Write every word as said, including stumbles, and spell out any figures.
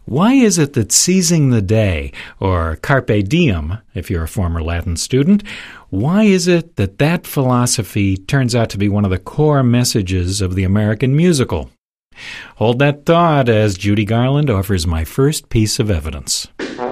Why is it that seizing the day, or carpe diem, if you're a former Latin student, why is it that that philosophy turns out to be one of the core messages of the American musical? Hold that thought as Judy Garland offers my first piece of evidence.